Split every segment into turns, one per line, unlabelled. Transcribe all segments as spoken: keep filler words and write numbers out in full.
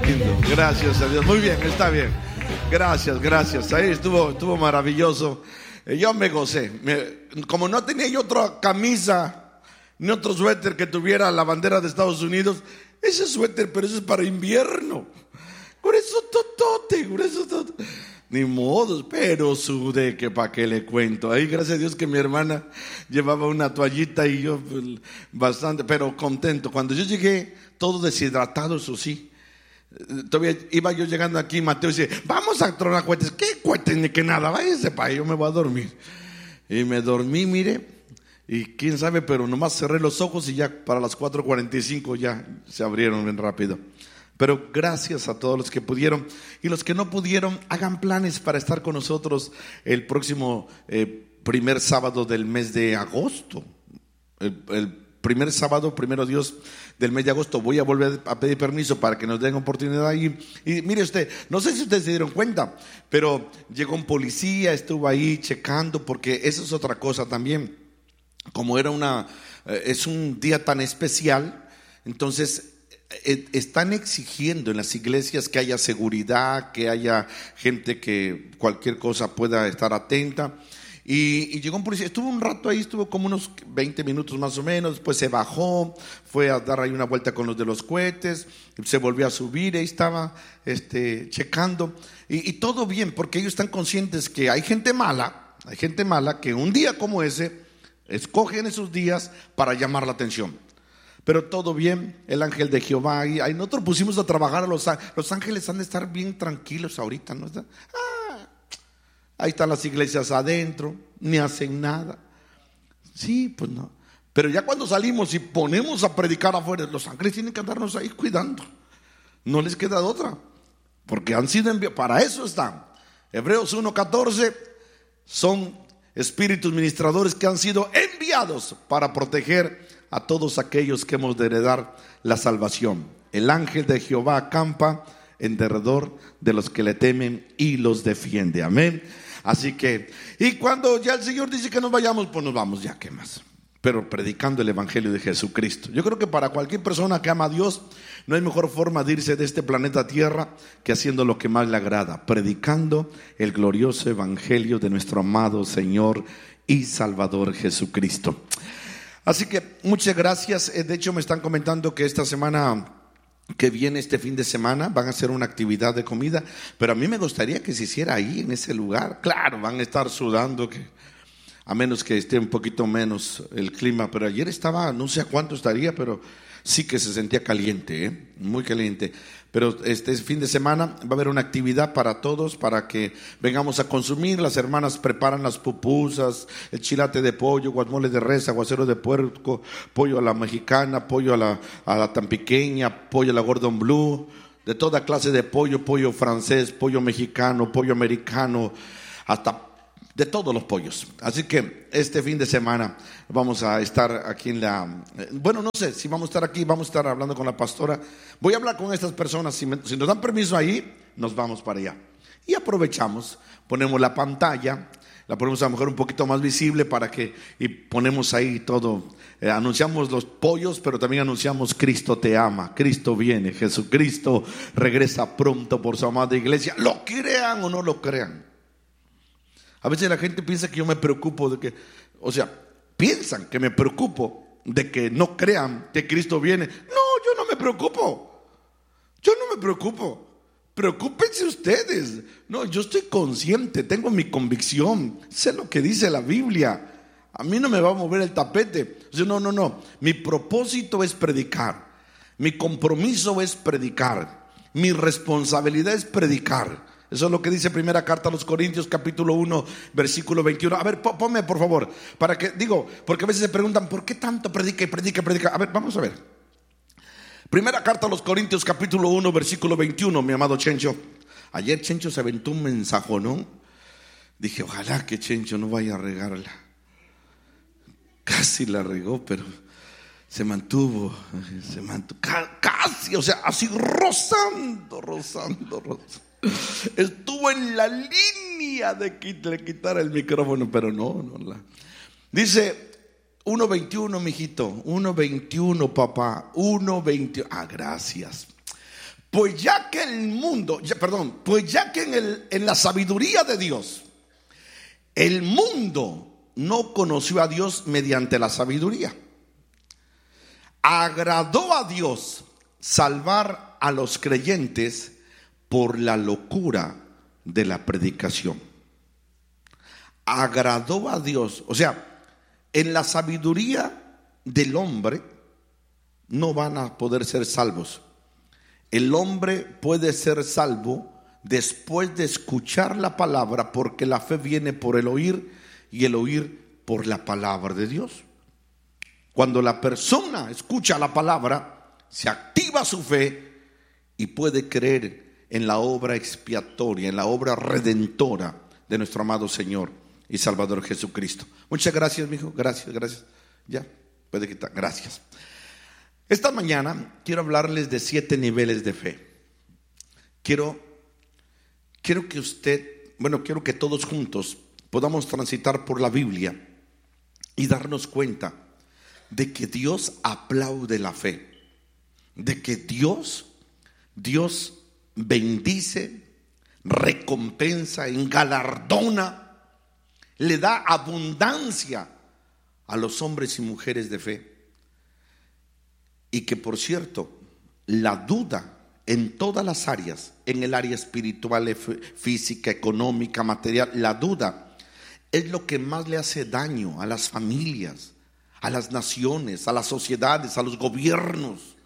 lindo. Gracias a Dios. Muy bien, está bien. Gracias, gracias. Ahí estuvo, estuvo maravilloso. Yo me gocé. Me, como no tenía yo otra camisa ni otro suéter que tuviera la bandera de Estados Unidos, ese suéter, pero eso es para invierno. Grueso totote, grueso totote. Ni modos, pero sudé, que pa' qué le cuento. Ahí gracias a Dios que mi hermana llevaba una toallita y yo pues, bastante, pero contento. Cuando yo llegué, todo deshidratado, eso sí. Todavía iba yo llegando aquí, Mateo dice, vamos a tronar cohetes. ¿Qué cohetes ni que nada? Váyase pa' ahí, yo me voy a dormir. Y me dormí, mire, y quién sabe, pero nomás cerré los ojos y ya para las cuatro cuarenta y cinco ya se abrieron bien rápido. Pero gracias a todos los que pudieron, y los que no pudieron, hagan planes para estar con nosotros el próximo eh, primer sábado del mes de agosto. El, el primer sábado, primero Dios, del mes de agosto. Voy a volver a pedir permiso para que nos den oportunidad ahí. Y mire usted, no sé si ustedes se dieron cuenta, pero llegó un policía, estuvo ahí checando, porque eso es otra cosa también. Como era una, eh, es un día tan especial, entonces están exigiendo en las iglesias que haya seguridad, que haya gente que cualquier cosa pueda estar atenta. Y, y llegó un policía, estuvo un rato ahí, estuvo como unos veinte minutos más o menos, después se bajó, fue a dar ahí una vuelta con los de los cohetes, se volvió a subir, ahí estaba este, checando, y, y todo bien, porque ellos están conscientes que hay gente mala, hay gente mala que un día como ese, escogen esos días para llamar la atención. Pero todo bien, el ángel de Jehová ahí, ahí nosotros pusimos a trabajar a los ángeles. Los ángeles han de estar bien tranquilos ahorita, ¿no? Ah, ahí están las iglesias adentro, ni hacen nada. Sí, pues no. Pero ya cuando salimos y ponemos a predicar afuera, los ángeles tienen que andarnos ahí cuidando. No les queda otra, porque han sido enviados, para eso están. Hebreos uno catorce, son espíritus ministradores que han sido enviados para proteger a todos aquellos que hemos de heredar la salvación. El ángel de Jehová acampa en derredor de los que le temen y los defiende. Amén. Así que, y cuando ya el Señor dice que nos vayamos, pues nos vamos ya, ¿qué más? Pero predicando el evangelio de Jesucristo. Yo creo que para cualquier persona que ama a Dios, no hay mejor forma de irse de este planeta Tierra que haciendo lo que más le agrada, predicando el glorioso evangelio de nuestro amado Señor y Salvador Jesucristo. Así que muchas gracias. De hecho me están comentando que esta semana que viene, este fin de semana, van a hacer una actividad de comida, pero a mí me gustaría que se hiciera ahí en ese lugar. Claro, van a estar sudando, que a menos que esté un poquito menos el clima, pero ayer estaba, no sé a cuánto estaría, pero sí que se sentía caliente, ¿eh? Muy caliente. Pero este fin de semana va a haber una actividad para todos, para que vengamos a consumir. Las hermanas preparan las pupusas, el chilate de pollo, guacamole de res, aguacero de puerco, pollo a la mexicana, pollo a la, a la tan pequeña, pollo a la Gordon Bleu, de toda clase de pollo, pollo francés, pollo mexicano, pollo americano, hasta de todos los pollos. Así que este fin de semana vamos a estar aquí en la, bueno, no sé si vamos a estar aquí, vamos a estar hablando con la pastora. Voy a hablar con estas personas, si, me, si nos dan permiso ahí, nos vamos para allá. Y aprovechamos, ponemos la pantalla, la ponemos a lo mejor un poquito más visible para que, y ponemos ahí todo, eh, anunciamos los pollos, pero también anunciamos Cristo te ama, Cristo viene, Jesucristo regresa pronto por su amada iglesia, lo crean o no lo crean. A veces la gente piensa que yo me preocupo de que, o sea, piensan que me preocupo de que no crean que Cristo viene. No, yo no me preocupo. Yo no me preocupo. Preocúpense ustedes. No, yo estoy consciente, tengo mi convicción, sé lo que dice la Biblia. A mí no me va a mover el tapete. O sea, no, no, no. Mi propósito es predicar. Mi compromiso es predicar. Mi responsabilidad es predicar. Eso es lo que dice primera carta a los Corintios, capítulo uno, versículo veintiuno. A ver, ponme por favor, para que, digo, porque a veces se preguntan, ¿por qué tanto predica y predica y predica? A ver, vamos a ver. Primera carta a los Corintios, capítulo uno, versículo veintiuno, mi amado Chencho. Ayer Chencho se aventó un mensaje, ¿no? Dije, ojalá que Chencho no vaya a regarla. Casi la regó, pero se mantuvo, se mantuvo, casi, o sea, así rozando, rozando, rozando. Estuvo en la línea de que le quitara el micrófono, pero no, no la. Dice uno veintiuno, mijito, uno veintiuno, papá, uno veintiuno. Ah, gracias. Pues ya que el mundo, ya, perdón, pues ya que en, el, en la sabiduría de Dios, el mundo no conoció a Dios mediante la sabiduría, agradó a Dios salvar a los creyentes por la locura de la predicación. Agradó a Dios, o sea, en la sabiduría del hombre no van a poder ser salvos. El hombre puede ser salvo después de escuchar la palabra, porque la fe viene por el oír y el oír por la palabra de Dios. Cuando la persona escucha la palabra, se activa su fe y puede creer en la obra expiatoria, en la obra redentora de nuestro amado Señor y Salvador Jesucristo. Muchas gracias, mijo. Gracias, gracias. Ya, puede quitar. Gracias. Esta mañana quiero hablarles de siete niveles de fe. Quiero, quiero que usted, bueno, quiero que todos juntos podamos transitar por la Biblia y darnos cuenta de que Dios aplaude la fe, de que Dios, Dios bendice, recompensa, engalardona, le da abundancia a los hombres y mujeres de fe. Y que, por cierto, la duda en todas las áreas, en el área espiritual, física, económica, material, la duda es lo que más le hace daño a las familias, a las naciones, a las sociedades, a los gobiernos,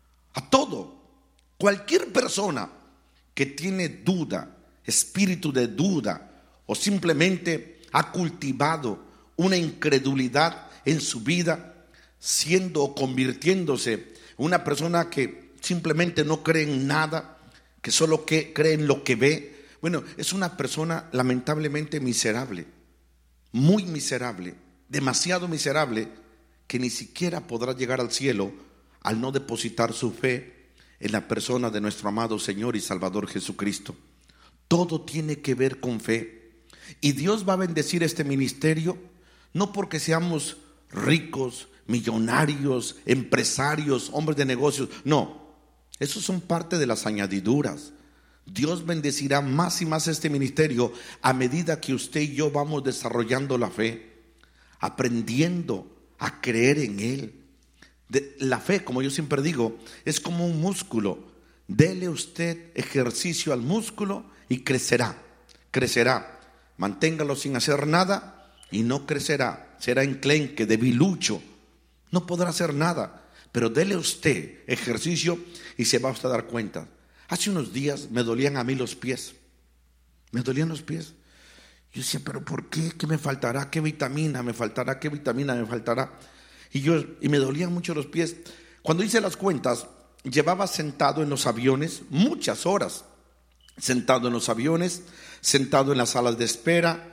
a todo. Cualquier persona que tiene duda, espíritu de duda, o simplemente ha cultivado una incredulidad en su vida, siendo o convirtiéndose una persona que simplemente no cree en nada, que solo que cree en lo que ve, bueno, es una persona lamentablemente miserable, muy miserable, demasiado miserable, que ni siquiera podrá llegar al cielo al no depositar su fe en la persona de nuestro amado Señor y Salvador Jesucristo. Todo tiene que ver con fe, y Dios va a bendecir este ministerio no porque seamos ricos, millonarios, empresarios, hombres de negocios. No, esos son parte de las añadiduras. Dios bendecirá más y más este ministerio a medida que usted y yo vamos desarrollando la fe, aprendiendo a creer en Él. De, la fe, como yo siempre digo, es como un músculo. Dele usted ejercicio al músculo y crecerá, crecerá. Manténgalo sin hacer nada y no crecerá. Será enclenque, debilucho. No podrá hacer nada, pero dele usted ejercicio y se va usted a dar cuenta. Hace unos días me dolían a mí los pies. Me dolían los pies. Yo decía, pero ¿por qué? ¿Qué me faltará? ¿Qué vitamina me faltará? ¿Qué vitamina me faltará? Y yo y me dolían mucho los pies. Cuando hice las cuentas, llevaba sentado en los aviones muchas horas. Sentado en los aviones, sentado en las salas de espera,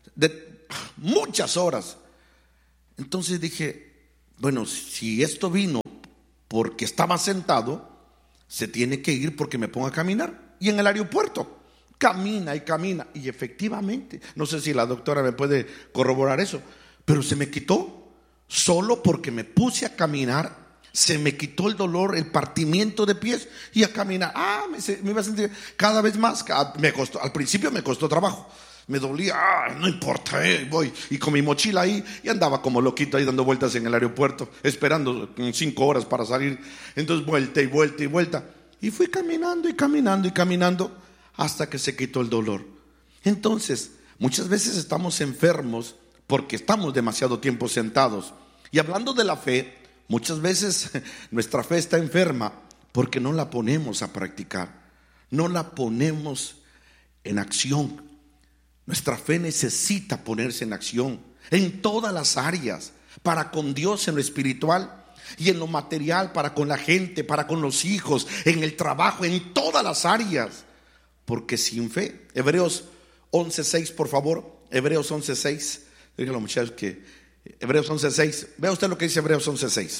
de muchas horas. Entonces dije, bueno, si esto vino porque estaba sentado, se tiene que ir porque me pongo a caminar. Y en el aeropuerto, camina y camina. Y efectivamente, no sé si la doctora me puede corroborar eso, pero se me quitó. Solo porque me puse a caminar, se me quitó el dolor, el partimiento de pies, y a caminar. Ah, me, me iba a sentir cada vez más. Me costó, al principio me costó trabajo. Me dolía, ah, no importa, eh, voy. Y con mi mochila ahí, y andaba como loquito ahí dando vueltas en el aeropuerto, esperando cinco horas para salir. Entonces vuelta y vuelta y vuelta. Y fui caminando y caminando y caminando hasta que se quitó el dolor. Entonces, muchas veces estamos enfermos porque estamos demasiado tiempo sentados. Y hablando de la fe, muchas veces nuestra fe está enferma porque no la ponemos a practicar, no la ponemos en acción. Nuestra fe necesita ponerse en acción en todas las áreas, para con Dios en lo espiritual y en lo material, para con la gente, para con los hijos, en el trabajo, en todas las áreas. Porque sin fe, Hebreos once seis, por favor, Hebreos once seis, díganle a los muchachos que Hebreos once seis, vea usted lo que dice Hebreos once seis.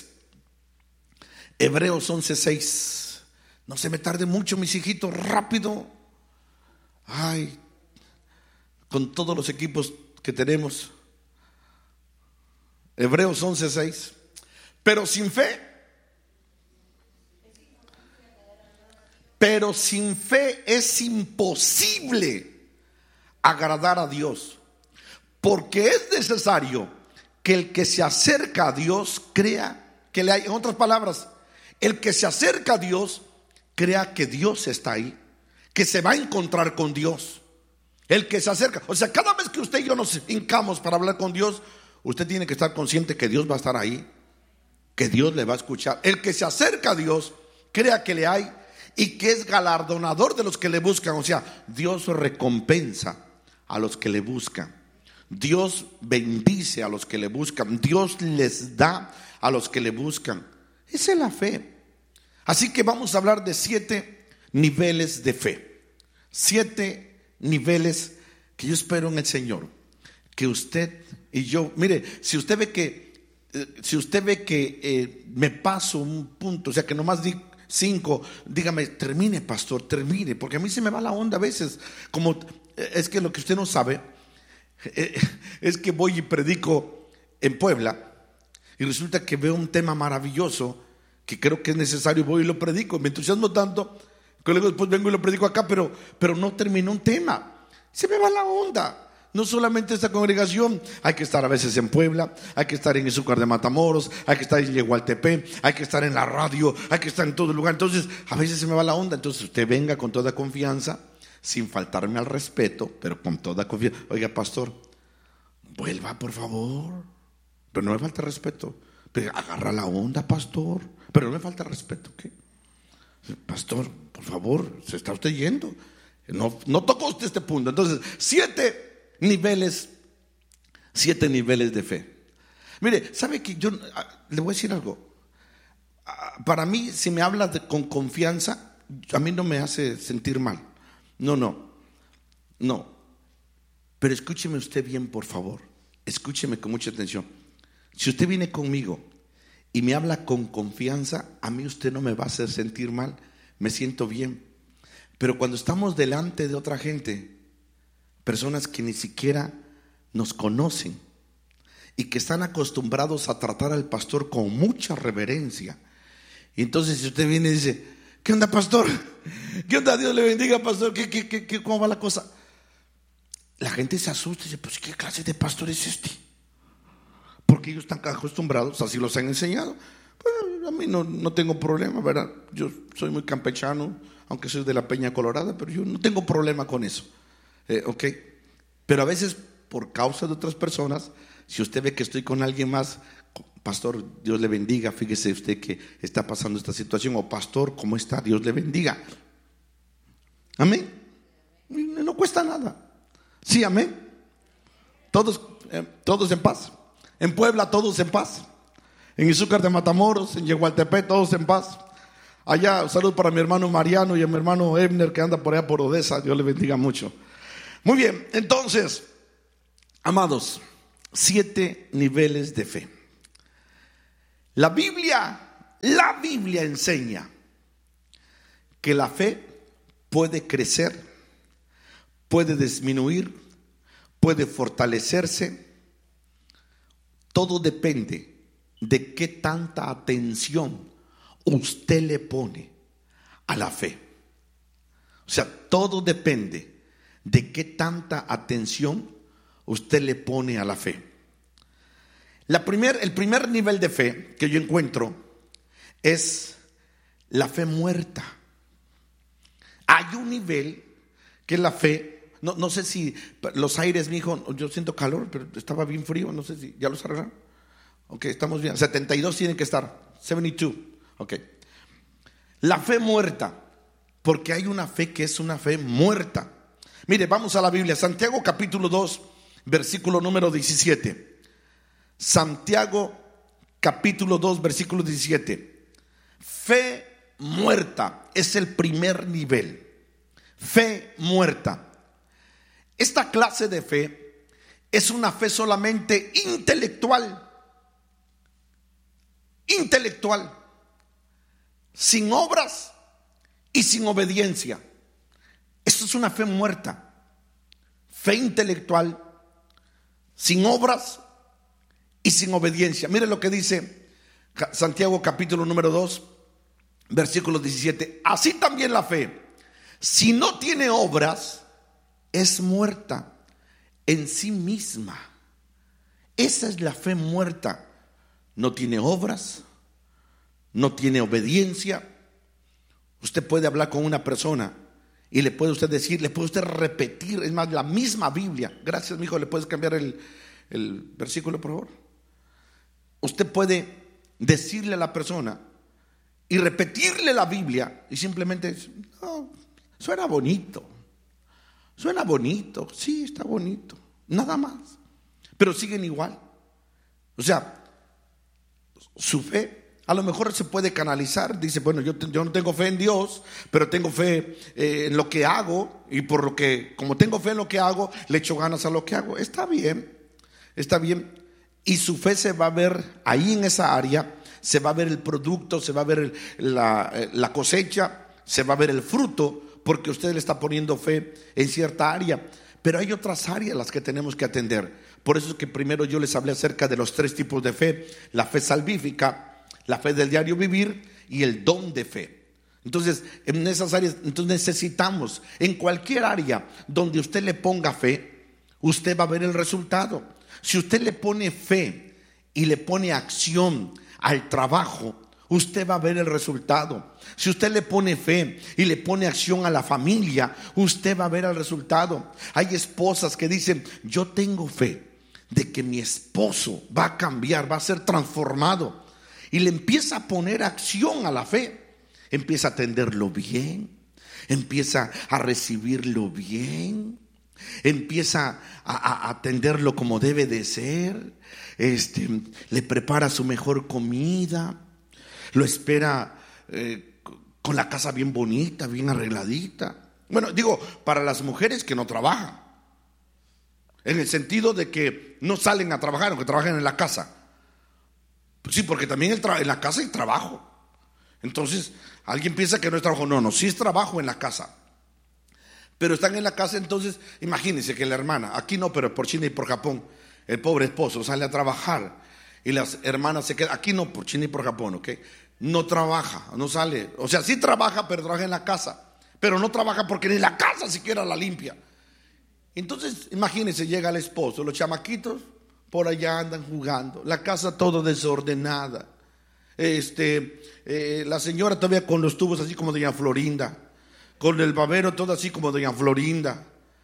Hebreos once seis, no se me tarde mucho, mis hijitos, rápido. Ay, con todos los equipos que tenemos. Hebreos once seis. Pero sin fe, Pero sin fe es imposible agradar a Dios, porque es necesario que el que se acerca a Dios crea que le hay. En otras palabras, el que se acerca a Dios crea que Dios está ahí, que se va a encontrar con Dios. El que se acerca, o sea, cada vez que usted y yo nos hincamos para hablar con Dios, usted tiene que estar consciente que Dios va a estar ahí, que Dios le va a escuchar. El que se acerca a Dios crea que le hay y que es galardonador de los que le buscan. O sea, Dios recompensa a los que le buscan. Dios bendice a los que le buscan. Dios les da a los que le buscan. Esa es la fe. Así que vamos a hablar de siete niveles de fe. Siete niveles que yo espero en el Señor que usted y yo, mire, si usted ve que eh, si usted ve que eh, me paso un punto, o sea que nomás di cinco, dígame, termine, pastor, termine, porque a mí se me va la onda a veces. Como eh, es que lo que usted no sabe eh, es que voy y predico en Puebla y resulta que veo un tema maravilloso que creo que es necesario, voy y lo predico, me entusiasmo tanto que luego después vengo y lo predico acá, pero, pero no termino un tema, se me va la onda. No solamente esta congregación, hay que estar a veces en Puebla, hay que estar en Izúcar de Matamoros, hay que estar en Yegualtepec, hay que estar en la radio, hay que estar en todo lugar. Entonces a veces se me va la onda. Entonces usted venga con toda confianza, sin faltarme al respeto, pero con toda confianza. Oiga, pastor, vuelva por favor, pero no me falta respeto. Pero agarra la onda, pastor, pero no me falta respeto. ¿Qué? Pastor, por favor, se está usted yendo. No, no tocó usted este punto. Entonces, siete niveles, siete niveles de fe. Mire, ¿sabe que yo le voy a decir algo? Para mí, si me habla de, con confianza, a mí no me hace sentir mal. No, no, no. Pero escúcheme usted bien, por favor. Escúcheme con mucha atención. Si usted viene conmigo y me habla con confianza, a mí usted no me va a hacer sentir mal. Me siento bien. Pero cuando estamos delante de otra gente, personas que ni siquiera nos conocen y que están acostumbrados a tratar al pastor con mucha reverencia, y entonces si usted viene y dice, ¿qué onda, pastor? ¿Qué onda? Dios le bendiga, pastor. ¿Qué, qué, qué, qué, ¿Cómo va la cosa? La gente se asusta y dice, pues ¿qué clase de pastor es este? Porque ellos están acostumbrados, así los han enseñado. Pues a mí no, no tengo problema, ¿verdad? Yo soy muy campechano, aunque soy de la Peña Colorada, pero yo no tengo problema con eso. Eh, ok, pero a veces por causa de otras personas, si usted ve que estoy con alguien más, pastor, Dios le bendiga, fíjese usted que está pasando esta situación, o pastor, ¿cómo está? Dios le bendiga. Amén. No cuesta nada. Sí, amén. Todos, eh, todos en paz. En Puebla todos en paz. En Izúcar de Matamoros, en Yegualtepec todos en paz. Allá, un saludo para mi hermano Mariano y a mi hermano Ebner que anda por allá por Odessa. Dios le bendiga mucho. Muy bien, entonces, amados, siete niveles de fe. La Biblia, la Biblia enseña que la fe puede crecer, puede disminuir, puede fortalecerse. Todo depende de qué tanta atención usted le pone a la fe. O sea, todo depende de qué tanta atención usted le pone a la fe. La primer, el primer nivel de fe que yo encuentro es la fe muerta. Hay un nivel que es la fe, no, no sé si los aires, mi hijo, yo siento calor, pero estaba bien frío, no sé si ya los arreglaron. Ok, estamos bien, setenta y dos tienen que estar, setenta y dos, ok. La fe muerta, porque hay una fe que es una fe muerta. Mire, vamos a la Biblia, Santiago capítulo dos, versículo número diecisiete. Santiago capítulo dos, versículo diecisiete. Fe muerta es el primer nivel. Fe muerta. Esta clase de fe es una fe solamente intelectual. Intelectual. Sin obras y sin obediencia. Esto es una fe muerta. Fe intelectual, sin obras y sin obediencia. Mire lo que dice Santiago capítulo número dos, versículo diecisiete, así también la fe, si no tiene obras, es muerta en sí misma. Esa es la fe muerta. No tiene obras, no tiene obediencia. Usted puede hablar con una persona y le puede usted decir, le puede usted repetir, es más, la misma Biblia. Gracias, mi hijo, ¿le puedes cambiar el, el versículo, por favor? Usted puede decirle a la persona y repetirle la Biblia y simplemente decir, no, suena bonito, suena bonito, sí, está bonito, nada más, pero siguen igual. O sea, su fe a lo mejor se puede canalizar. Dice, bueno, yo, yo no tengo fe en Dios, pero tengo fe eh, en lo que hago, y por lo que, como tengo fe en lo que hago, le echo ganas a lo que hago. Está bien, está bien. Y su fe se va a ver ahí en esa área, se va a ver el producto, se va a ver el, la, la cosecha, se va a ver el fruto, porque usted le está poniendo fe en cierta área. Pero hay otras áreas las que tenemos que atender. Por eso es que primero yo les hablé acerca de los tres tipos de fe: la fe salvífica, la fe del diario vivir y el don de fe. Entonces, en esas áreas, entonces necesitamos, en cualquier área donde usted le ponga fe, usted va a ver el resultado. Si usted le pone fe y le pone acción al trabajo, usted va a ver el resultado. Si usted le pone fe y le pone acción a la familia, usted va a ver el resultado. Hay esposas que dicen, yo tengo fe de que mi esposo va a cambiar, va a ser transformado. Y le empieza a poner acción a la fe. Empieza a atenderlo bien, empieza a recibirlo bien, empieza a, a atenderlo como debe de ser. Este, le prepara su mejor comida, lo espera eh, con la casa bien bonita, bien arregladita. Bueno, digo, para las mujeres que no trabajan, en el sentido de que no salen a trabajar, aunque trabajen en la casa. Sí, porque también el tra- en la casa hay trabajo. Entonces, alguien piensa que no es trabajo. No, no, sí es trabajo en la casa. Pero están en la casa, entonces, imagínense que la hermana, aquí no, pero por China y por Japón, el pobre esposo sale a trabajar y las hermanas se quedan, aquí no, por China y por Japón, ¿ok? No trabaja, no sale. O sea, sí trabaja, pero trabaja en la casa. Pero no trabaja porque ni la casa siquiera la limpia. Entonces, imagínense, llega el esposo, los chamaquitos por allá andan jugando, la casa todo desordenada, este, eh, la señora todavía con los tubos así como doña Florinda, con el babero todo así como doña Florinda,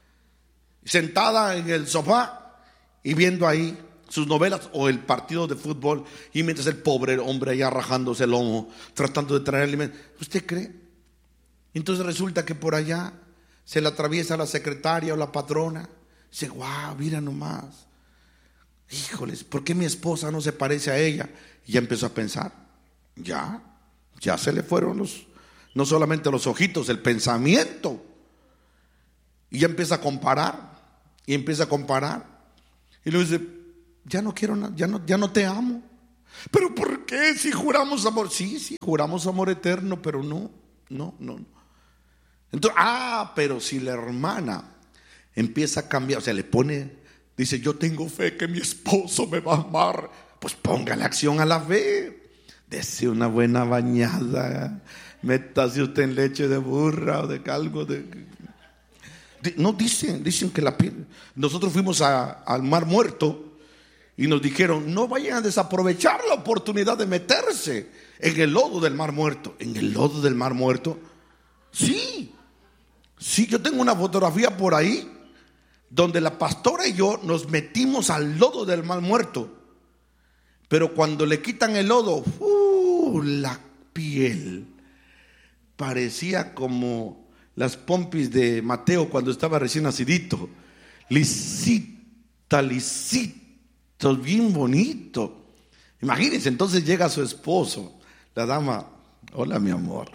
sentada en el sofá y viendo ahí sus novelas o el partido de fútbol, y mientras el pobre hombre allá rajándose el lomo, tratando de traer alimento. ¿Usted cree? Entonces resulta que por allá se le atraviesa la secretaria o la patrona, dice, guau, mira nomás, híjoles, ¿por qué mi esposa no se parece a ella? Y ya empezó a pensar, ya, ya se le fueron los, no solamente los ojitos, el pensamiento. Y ya empieza a comparar, y empieza a comparar. Y luego dice, ya no quiero nada, ya no, ya no te amo. ¿Pero por qué? Si juramos amor, sí, sí, juramos amor eterno, pero no, no, no. Entonces, ah, pero si la hermana empieza a cambiar, o sea, le pone... Dice, yo tengo fe que mi esposo me va a amar. Pues póngale acción a la fe. Dese una buena bañada. Métase usted en leche de burra o de algo de... No, dicen, dicen que la piel... Nosotros fuimos a, al Mar Muerto y nos dijeron, no vayan a desaprovechar la oportunidad de meterse en el lodo del Mar Muerto. ¿En el lodo del Mar Muerto? Sí. Sí, yo tengo una fotografía por ahí donde la pastora y yo nos metimos al lodo del Mar Muerto. Pero cuando le quitan el lodo, uh, la piel parecía como las pompis de Mateo cuando estaba recién nacidito, lisita, lisito, bien bonito. Imagínense, entonces llega su esposo, la dama, hola mi amor,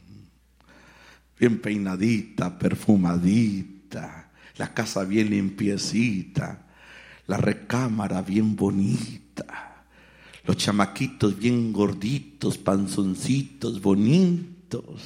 bien peinadita, perfumadita, la casa bien limpiecita, la recámara bien bonita, los chamaquitos bien gorditos, panzoncitos, bonitos.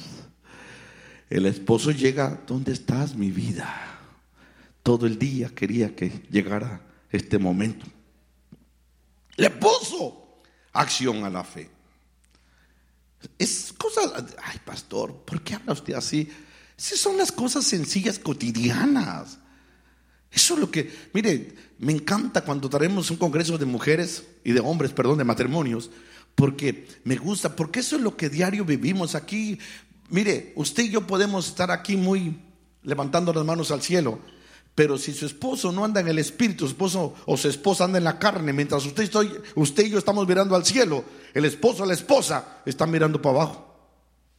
El esposo llega, ¿dónde estás, mi vida? Todo el día quería que llegara este momento. Le puso acción a la fe. Es cosas, ay pastor, ¿por qué habla usted así? Esas son las cosas sencillas, cotidianas. Eso es lo que, mire, me encanta cuando traemos un congreso de mujeres y de hombres, perdón, de matrimonios, porque me gusta, porque eso es lo que diario vivimos aquí. Mire, usted y yo podemos estar aquí muy levantando las manos al cielo, pero si su esposo no anda en el espíritu, su esposo o su esposa anda en la carne, mientras usted, estoy, usted y yo estamos mirando al cielo, el esposo o la esposa están mirando para abajo.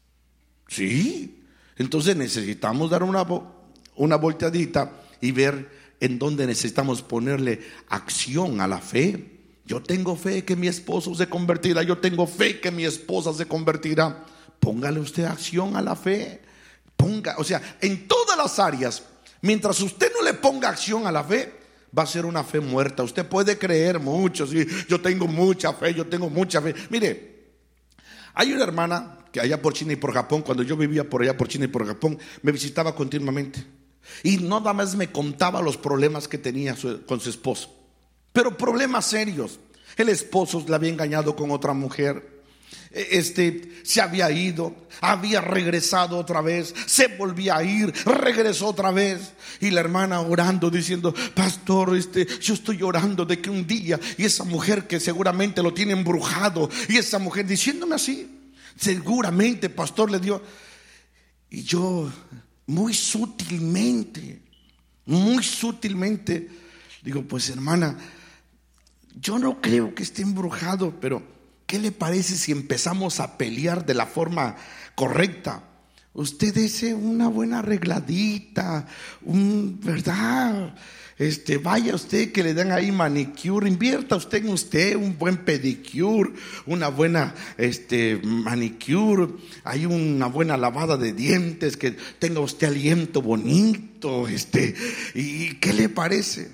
Sí, entonces necesitamos dar una, una volteadita y ver en dónde necesitamos ponerle acción a la fe. Yo tengo fe que mi esposo se convertirá, yo tengo fe que mi esposa se convertirá. Póngale usted acción a la fe. Ponga, o sea, en todas las áreas. Mientras usted no le ponga acción a la fe, va a ser una fe muerta. Usted puede creer mucho, sí, yo tengo mucha fe, yo tengo mucha fe. Mire, hay una hermana que allá por China y por Japón, cuando yo vivía por allá por China y por Japón, me visitaba continuamente. Y nada más me contaba los problemas que tenía su, con su esposo. Pero problemas serios. El esposo la había engañado con otra mujer. Este se había ido, había regresado otra vez, se volvía a ir, regresó otra vez. Y la hermana orando diciendo: pastor, este, yo estoy orando de que un día, y esa mujer que seguramente lo tiene embrujado, y esa mujer diciéndome así, seguramente pastor le dio. Y yo muy sutilmente, muy sutilmente digo: pues hermana, yo no creo que esté embrujado, pero ¿qué le parece si empezamos a pelear de la forma correcta? Usted dese una buena arregladita, un, ¿verdad? Este, vaya usted que le dan ahí manicure, invierta usted en usted un buen pedicure, una buena este, manicure, hay una buena lavada de dientes, que tenga usted aliento bonito, este, ¿y qué le parece?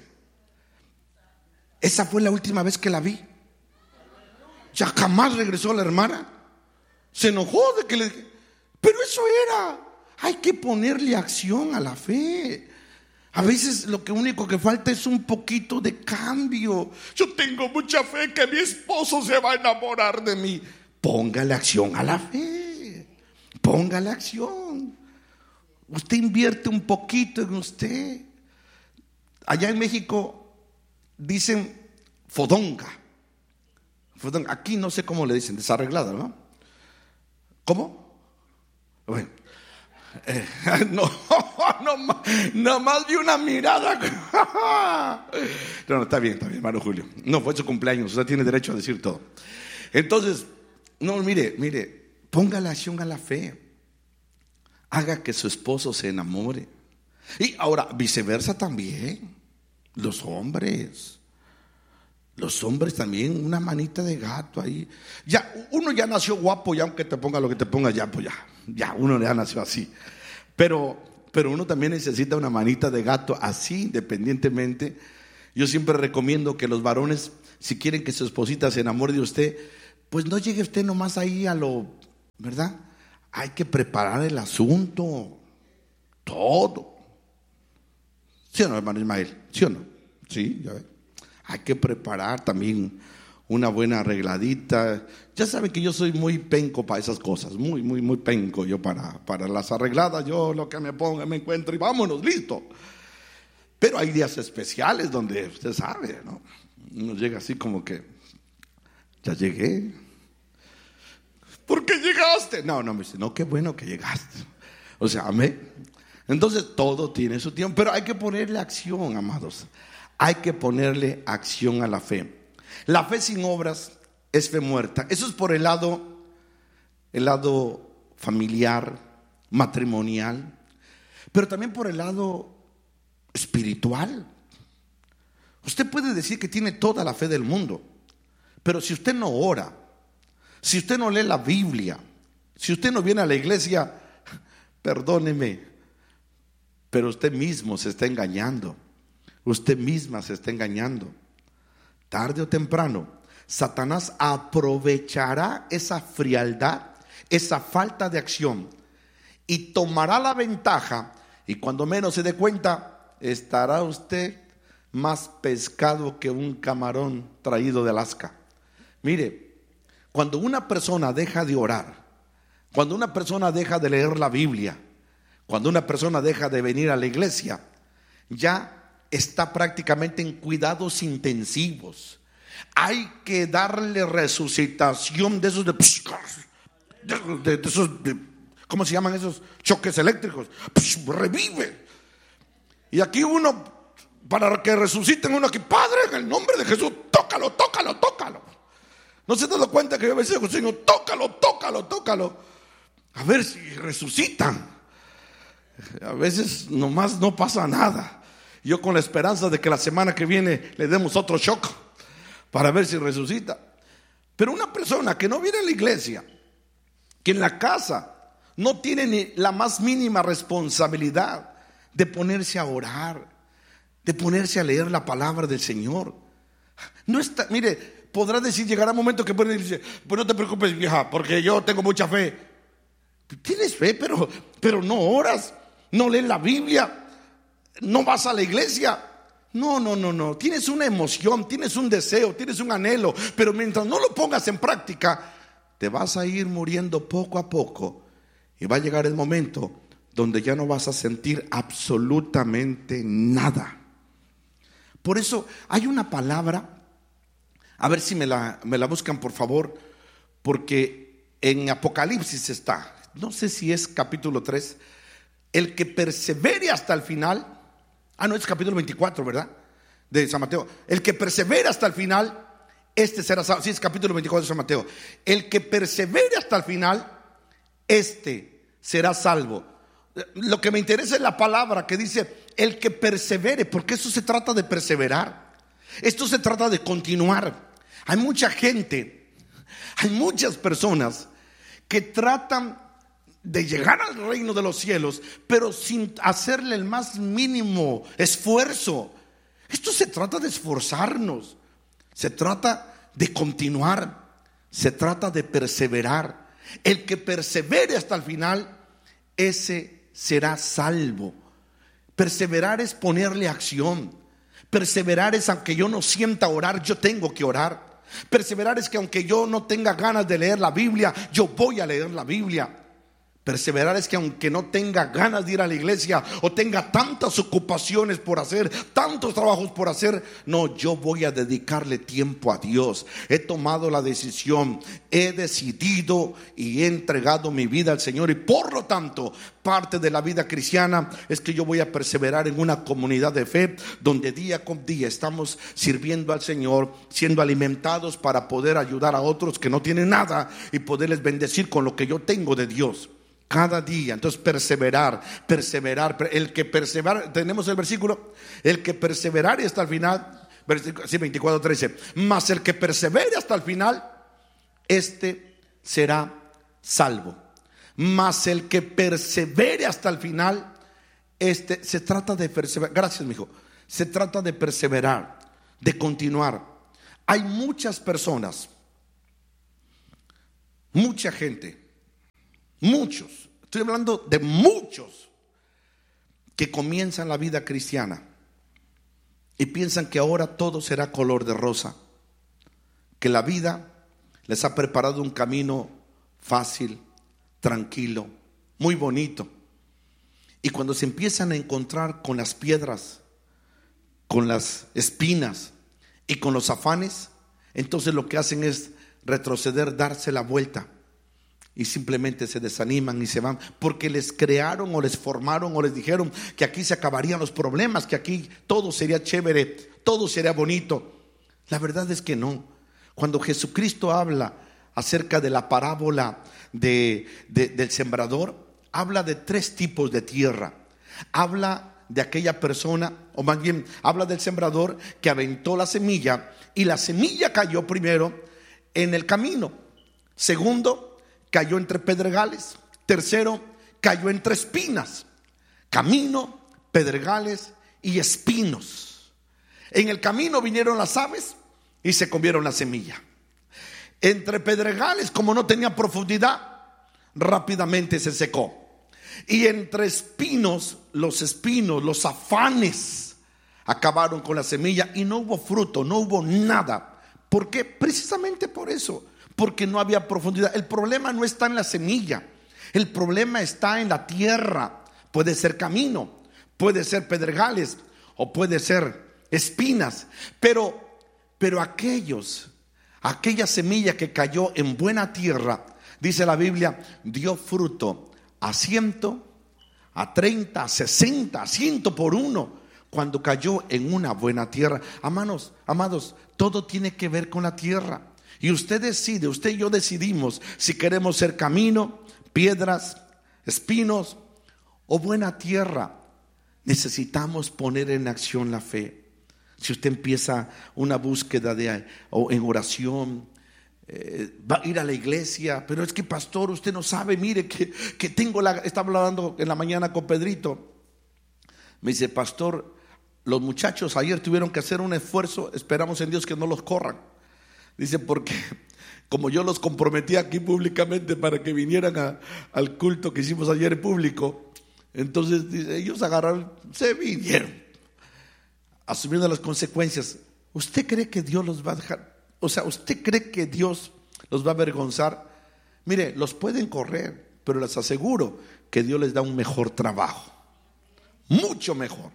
Esa fue la última vez que la vi. Ya jamás regresó la hermana. Se enojó de que le... Pero eso era. Hay que ponerle acción a la fe. A veces lo que único que falta es un poquito de cambio. Yo tengo mucha fe que mi esposo se va a enamorar de mí. Póngale acción a la fe. Póngale acción. Usted invierte un poquito en usted. Allá en México dicen fodonga. Aquí no sé cómo le dicen, desarreglada, ¿no? ¿Cómo? Bueno, eh, no, no, nada más vi una mirada. No, no, está bien, está bien, hermano Julio. No, fue su cumpleaños, usted tiene derecho a decir todo. Entonces, no, mire, mire, ponga la acción a la fe. Haga que su esposo se enamore. Y ahora, viceversa también, los hombres. Los hombres también, una manita de gato ahí. Ya, uno ya nació guapo, ya aunque te ponga lo que te ponga, ya, pues ya, ya, uno ya nació así. Pero, pero uno también necesita una manita de gato así, independientemente. Yo siempre recomiendo que los varones, si quieren que su esposita se enamore de usted, pues no llegue usted nomás ahí a lo, ¿verdad? Hay que preparar el asunto, todo. ¿Sí o no, hermano Ismael? ¿Sí o no? Sí, ya ve. Hay que preparar también una buena arregladita. Ya saben que yo soy muy penco para esas cosas, muy, muy, muy penco yo para, para las arregladas. Yo lo que me ponga, me encuentro y vámonos, listo. Pero hay días especiales donde usted sabe, ¿no? Uno llega así como que, ya llegué. ¿Por qué llegaste? No, no, me dice, no, qué bueno que llegaste. O sea, amén. Entonces todo tiene su tiempo, pero hay que ponerle acción, amados. Hay que ponerle acción a la fe. La fe sin obras es fe muerta. Eso es por el lado, el lado familiar, matrimonial, pero también por el lado espiritual. Usted puede decir que tiene toda la fe del mundo, pero si usted no ora, si usted no lee la Biblia, si usted no viene a la iglesia, perdóneme, pero usted mismo se está engañando. Usted misma se está engañando. Tarde o temprano, Satanás aprovechará esa frialdad, esa falta de acción, y tomará la ventaja, y cuando menos se dé cuenta, estará usted más pescado que un camarón traído de Alaska. Mire, cuando una persona deja de orar, Cuando una persona deja de leer la Biblia, cuando una persona deja de venir a la iglesia, ya está prácticamente en cuidados intensivos. Hay que darle resucitación de esos de, de, de, de esos de, ¿cómo se llaman esos choques eléctricos? Revive. Y aquí uno, para que resuciten uno aquí, Padre, en el nombre de Jesús, tócalo, tócalo, tócalo. ¿No se han dado cuenta que yo a veces digo, Señor, tócalo, tócalo, tócalo? A ver si resucitan. A veces nomás no pasa nada. Yo con la esperanza de que la semana que viene le demos otro shock para ver si resucita. Pero una persona que no viene a la iglesia, que en la casa no tiene ni la más mínima responsabilidad de ponerse a orar, de ponerse a leer la palabra del Señor, no está, mire, podrá decir, llegará un momento que puede decir, pues no te preocupes, vieja, porque yo tengo mucha fe. Tienes fe, pero, pero no oras, no lees la Biblia, no vas a la iglesia. No, no, no, no. Tienes una emoción, tienes un deseo, tienes un anhelo, pero mientras no lo pongas en práctica, te vas a ir muriendo poco a poco. Y va a llegar el momento donde ya no vas a sentir absolutamente nada. Por eso hay una palabra, a ver si me la, me la buscan por favor, porque en Apocalipsis está, no sé si es capítulo tres, el que persevere hasta el final. Ah, no, es capítulo veinticuatro, ¿verdad? De San Mateo. El que persevere hasta el final, este será salvo. Sí, es capítulo veinticuatro de San Mateo. El que persevere hasta el final, este será salvo. Lo que me interesa es la palabra que dice el que persevere, porque eso se trata de perseverar. Esto se trata de continuar. Hay mucha gente, hay muchas personas que tratan de llegar al reino de los cielos, pero sin hacerle el más mínimo esfuerzo. Esto se trata de esforzarnos, se trata de continuar, se trata de perseverar. El que persevere hasta el final, ese será salvo. Perseverar es ponerle acción. Perseverar es, aunque yo no sienta orar, yo tengo que orar. Perseverar es que aunque yo no tenga ganas de leer la Biblia, yo voy a leer la Biblia. Perseverar es que aunque no tenga ganas de ir a la iglesia o tenga tantas ocupaciones por hacer, tantos trabajos por hacer, no, yo voy a dedicarle tiempo a Dios. He tomado la decisión, he decidido y he entregado mi vida al Señor, y por lo tanto parte de la vida cristiana es que yo voy a perseverar en una comunidad de fe donde día con día estamos sirviendo al Señor, siendo alimentados para poder ayudar a otros que no tienen nada y poderles bendecir con lo que yo tengo de Dios. Cada día, entonces perseverar, perseverar, el que persevera, tenemos el versículo, el que perseverare hasta el final, versículo veinticuatro trece, mas el que persevere hasta el final, este será salvo. Mas el que persevere hasta el final, este, se trata de perseverar, gracias mijo, se trata de perseverar, de continuar. Hay muchas personas, mucha gente, muchos, estoy hablando de muchos que comienzan la vida cristiana y piensan que ahora todo será color de rosa, que la vida les ha preparado un camino fácil, tranquilo, muy bonito. Y cuando se empiezan a encontrar con las piedras, con las espinas y con los afanes, entonces lo que hacen es retroceder, darse la vuelta. Y simplemente se desaniman y se van, porque les crearon o les formaron o les dijeron que aquí se acabarían los problemas, que aquí todo sería chévere, todo sería bonito. La verdad es que no. Cuando Jesucristo habla acerca de la parábola de, de, del sembrador, habla de tres tipos de tierra. Habla de aquella persona, o más bien habla del sembrador que aventó la semilla, y la semilla cayó primero en el camino. Segundo, cayó entre pedregales. Tercero, cayó entre espinas. Camino, pedregales y espinos. En el camino vinieron las aves y se comieron la semilla. Entre pedregales, como no tenía profundidad, rápidamente se secó. Y entre espinos, los espinos, los afanes, acabaron con la semilla y no hubo fruto, no hubo nada. ¿Por qué? Precisamente por eso. Porque no había profundidad. El problema no está en la semilla. El problema está en la tierra. Puede ser camino, puede ser pedregales o puede ser espinas. Pero, pero aquellos, aquella semilla que cayó en buena tierra, dice la Biblia, dio fruto a ciento, a treinta, a sesenta, a ciento por uno. Cuando cayó en una buena tierra. Amados, amados, todo tiene que ver con la tierra. Y usted decide, usted y yo decidimos si queremos ser camino, piedras, espinos o buena tierra. Necesitamos poner en acción la fe. Si usted empieza una búsqueda de, o en oración, eh, va a ir a la iglesia, pero es que pastor, usted no sabe, mire que, que tengo la, estaba hablando en la mañana con Pedrito. Me dice, pastor, los muchachos ayer tuvieron que hacer un esfuerzo, esperamos en Dios que no los corran. Dice, porque como yo los comprometí aquí públicamente para que vinieran a, al culto que hicimos ayer en público, entonces dice, ellos agarraron, se vinieron, asumiendo las consecuencias. ¿Usted cree que Dios los va a dejar? O sea, ¿usted cree que Dios los va a avergonzar? Mire, los pueden correr, pero les aseguro que Dios les da un mejor trabajo, mucho mejor.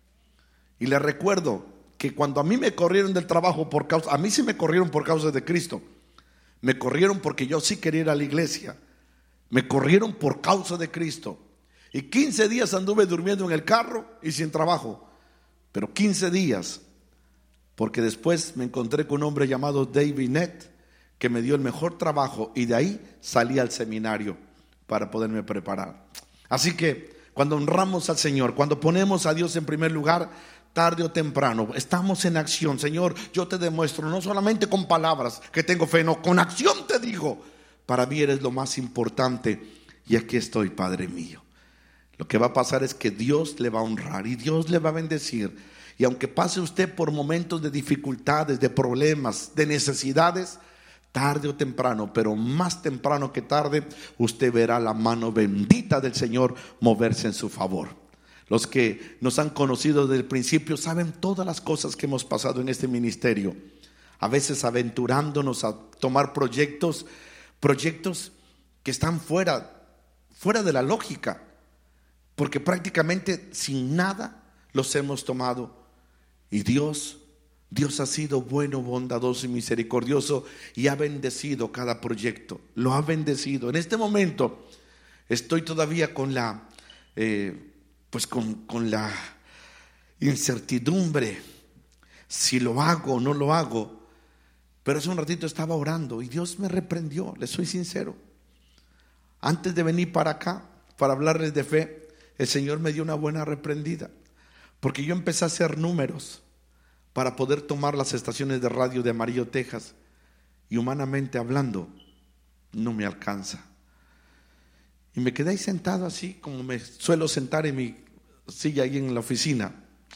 Y les recuerdo que cuando a mí me corrieron del trabajo por causa, a mí sí me corrieron por causa de Cristo. Me corrieron porque yo sí quería ir a la iglesia. Me corrieron por causa de Cristo. Y quince días anduve durmiendo en el carro y sin trabajo. Pero quince días, porque después me encontré con un hombre llamado David Nett, que me dio el mejor trabajo, y de ahí salí al seminario para poderme preparar. Así que cuando honramos al Señor, cuando ponemos a Dios en primer lugar, tarde o temprano, estamos en acción. Señor, yo te demuestro, no solamente con palabras que tengo fe, no, con acción te digo, para mí eres lo más importante, y aquí estoy, Padre mío. Lo que va a pasar es que Dios le va a honrar y Dios le va a bendecir. Y aunque pase usted por momentos de dificultades, de problemas, de necesidades, tarde o temprano, pero más temprano que tarde, usted verá la mano bendita del Señor moverse en su favor. Los que nos han conocido desde el principio saben todas las cosas que hemos pasado en este ministerio. A veces aventurándonos a tomar proyectos, proyectos que están fuera, fuera de la lógica, porque prácticamente sin nada los hemos tomado. Y Dios, Dios ha sido bueno, bondadoso y misericordioso y ha bendecido cada proyecto. Lo ha bendecido. En este momento estoy todavía con la... Eh, pues con, con la incertidumbre si lo hago o no lo hago. Pero hace un ratito estaba orando y Dios me reprendió, les soy sincero. Antes de venir para acá, para hablarles de fe, el Señor me dio una buena reprendida, porque yo empecé a hacer números para poder tomar las estaciones de radio de Amarillo, Texas, y humanamente hablando no me alcanza. Y me quedé ahí sentado así como me suelo sentar en mi silla ahí en la oficina.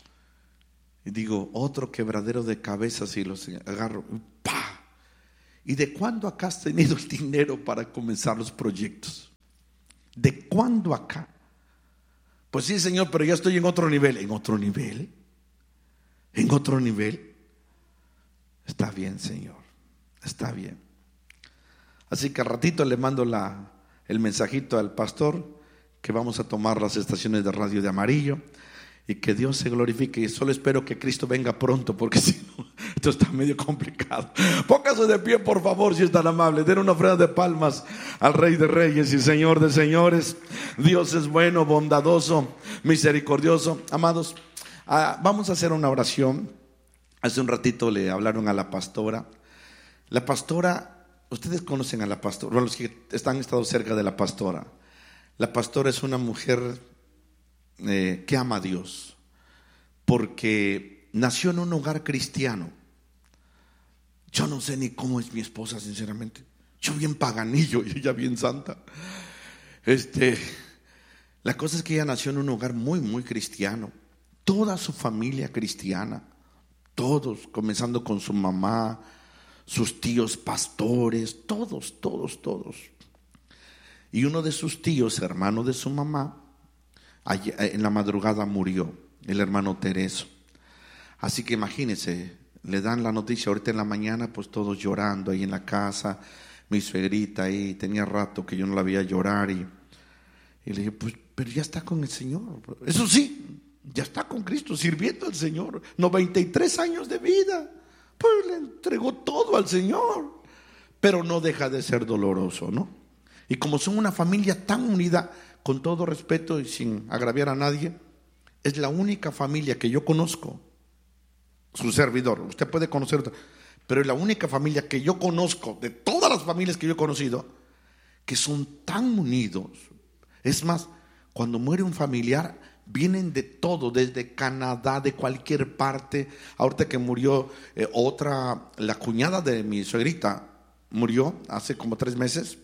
Y digo, otro quebradero de cabezas, y los agarro. ¡Pah! ¿Y de cuándo acá has tenido el dinero para comenzar los proyectos? ¿De cuándo acá? Pues sí, Señor, pero ya estoy en otro nivel. ¿En otro nivel? ¿En otro nivel? Está bien, Señor, está bien. Así que al ratito le mando la... el mensajito al pastor que vamos a tomar las estaciones de radio de Amarillo y que Dios se glorifique. Y solo espero que Cristo venga pronto, porque si no, esto está medio complicado. Póngase de pie, por favor, si es tan amable. Den una ofrenda de palmas al Rey de Reyes y Señor de Señores. Dios es bueno, bondadoso, misericordioso. Amados, ah, vamos a hacer una oración. Hace un ratito le hablaron a la pastora. La pastora... Ustedes conocen a la pastora, bueno, los que están estado cerca de la pastora. La pastora es una mujer eh, que ama a Dios, porque nació en un hogar cristiano. Yo no sé ni cómo es mi esposa, sinceramente. Yo bien paganillo y ella bien santa. Este, la cosa es que ella nació en un hogar muy, muy cristiano. Toda su familia cristiana, todos, comenzando con su mamá, sus tíos pastores, todos, todos, todos. Y uno de sus tíos, hermano de su mamá, allí, en la madrugada murió, el hermano Tereso. Así que imagínense, le dan la noticia ahorita en la mañana, pues todos llorando ahí en la casa. Mi suegrita ahí, tenía rato que yo no la veía llorar, y, Y le dije, pues, pero ya está con el Señor. Eso sí, ya está con Cristo, sirviendo al Señor. noventa y tres años de vida. Pues le entregó todo al Señor. Pero no deja de ser doloroso, ¿no? Y como son una familia tan unida, con todo respeto y sin agraviar a nadie, es la única familia que yo conozco, su servidor, usted puede conocer otra, pero es la única familia que yo conozco, de todas las familias que yo he conocido, que son tan unidos. Es más, cuando muere un familiar, vienen de todo, desde Canadá, de cualquier parte. Ahorita que murió eh, otra, la cuñada de mi suegrita, murió hace como tres meses.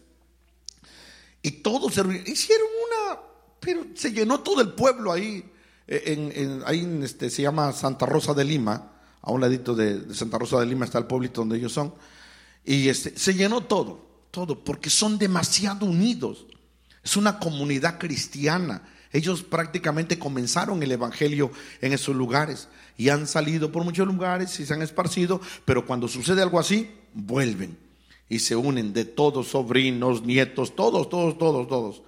Y todos se hicieron una, pero se llenó todo el pueblo ahí. En, en, ahí en este, se llama Santa Rosa de Lima. A un ladito de, de Santa Rosa de Lima está el pueblito donde ellos son. Y este, se llenó todo, todo, porque son demasiado unidos. Es una comunidad cristiana. Ellos prácticamente comenzaron el evangelio en esos lugares y han salido por muchos lugares y se han esparcido, pero cuando sucede algo así, vuelven y se unen de todos, sobrinos, nietos, todos, todos, todos, todos.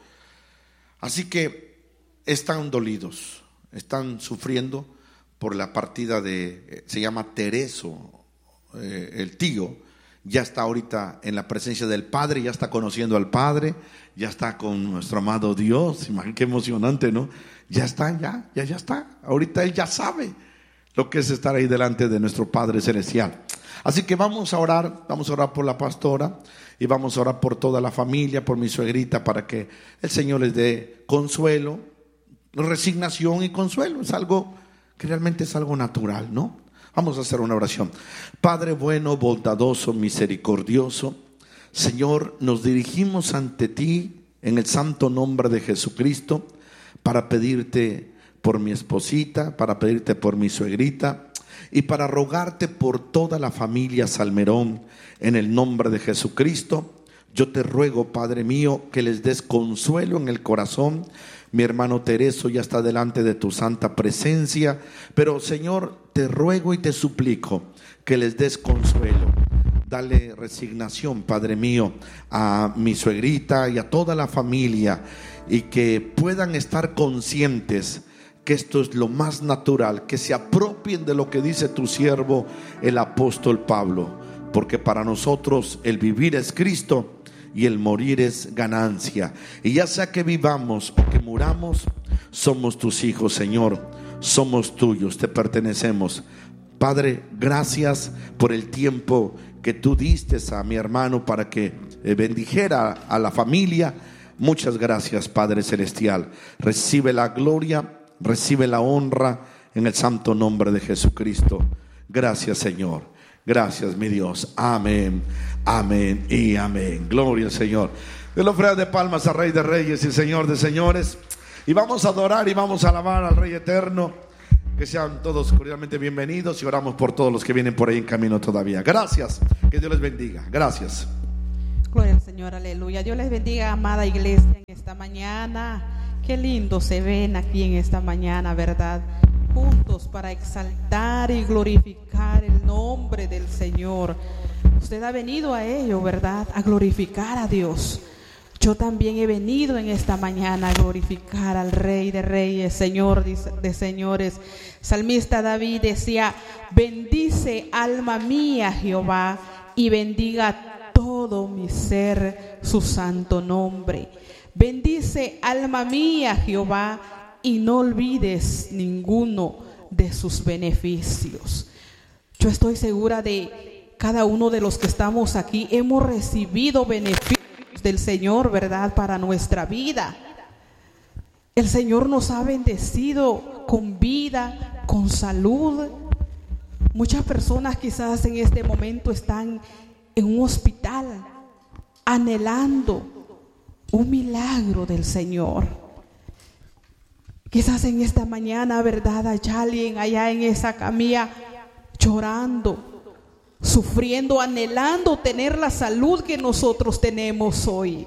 Así que están dolidos, están sufriendo por la partida de, se llama Tereso, eh, el tío. Ya está ahorita en la presencia del Padre, ya está conociendo al Padre, ya está con nuestro amado Dios. Imagínate qué emocionante, ¿no? Ya está, ya, ya, ya está. Ahorita él ya sabe lo que es estar ahí delante de nuestro Padre Celestial. Así que vamos a orar, vamos a orar por la pastora y vamos a orar por toda la familia, por mi suegrita, para que el Señor les dé consuelo, resignación y consuelo. Es algo que realmente es algo natural, ¿no? Vamos a hacer una oración. Padre bueno, bondadoso, misericordioso, Señor, nos dirigimos ante ti en el santo nombre de Jesucristo para pedirte por mi esposita, para pedirte por mi suegrita y para rogarte por toda la familia Salmerón en el nombre de Jesucristo. Yo te ruego, Padre mío, que les des consuelo en el corazón. Mi hermano Tereso ya está delante de tu santa presencia, pero Señor, te ruego y te suplico que les des consuelo. Dale resignación, Padre mío, a mi suegrita y a toda la familia, y que puedan estar conscientes que esto es lo más natural, que se apropien de lo que dice tu siervo el apóstol Pablo, porque para nosotros el vivir es Cristo y el morir es ganancia. Y ya sea que vivamos o que muramos, somos tus hijos, Señor, somos tuyos, te pertenecemos. Padre, gracias por el tiempo que tú diste a mi hermano para que bendijera a la familia. Muchas gracias, Padre Celestial. Recibe la gloria, recibe la honra en el santo nombre de Jesucristo. Gracias, Señor. Gracias, mi Dios. Amén, amén y amén. Gloria al Señor. De la ofrenda de palmas al Rey de Reyes y Señor de Señores. Y vamos a adorar y vamos a alabar al Rey Eterno. Que sean todos cordialmente bienvenidos y oramos por todos los que vienen por ahí en camino todavía. Gracias, que Dios les bendiga. Gracias.
Gloria al Señor, aleluya. Dios les bendiga, amada iglesia, en esta mañana. Qué lindo se ven aquí en esta mañana, ¿verdad? Juntos para exaltar y glorificar el nombre del Señor. Usted ha venido a ello, ¿verdad? A glorificar a Dios. Yo también he venido en esta mañana a glorificar al Rey de Reyes, Señor de Señores. Salmista David decía: bendice alma mía Jehová y bendiga todo mi ser su santo nombre. Bendice alma mía Jehová y no olvides ninguno de sus beneficios. Yo estoy segura de cada uno de los que estamos aquí hemos recibido beneficios del Señor, ¿verdad? Para nuestra vida. El Señor nos ha bendecido con vida, con salud. Muchas personas quizás en este momento están en un hospital anhelando un milagro del Señor. Quizás en esta mañana, ¿verdad? Hay alguien allá en esa camilla llorando, sufriendo, anhelando tener la salud que nosotros tenemos hoy.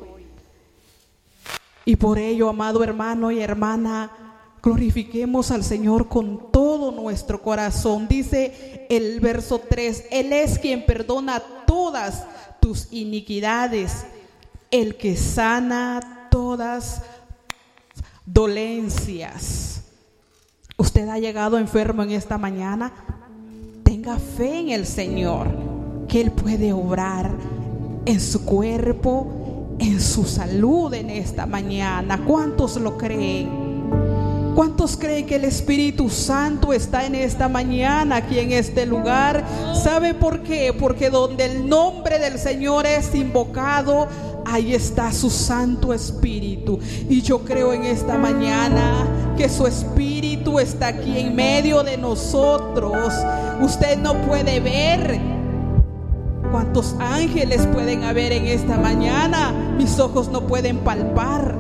Y por ello, amado hermano y hermana, glorifiquemos al Señor con todo nuestro corazón. Dice el verso tres: Él es quien perdona todas tus iniquidades, el que sana todas dolencias. Usted ha llegado enfermo en esta mañana. Tenga fe en el Señor, que Él puede obrar en su cuerpo, en su salud en esta mañana. ¿Cuántos lo creen? ¿Cuántos creen que el Espíritu Santo está en esta mañana aquí en este lugar? ¿Sabe por qué? Porque donde el nombre del Señor es invocado, ahí está su Santo Espíritu. Y yo creo en esta mañana que su Espíritu está aquí en medio de nosotros. Usted no puede ver cuántos ángeles pueden haber en esta mañana. Mis ojos no pueden palpar,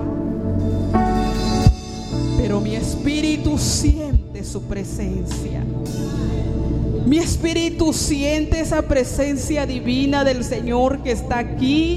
pero mi espíritu siente su presencia. Mi espíritu siente esa presencia divina del Señor que está aquí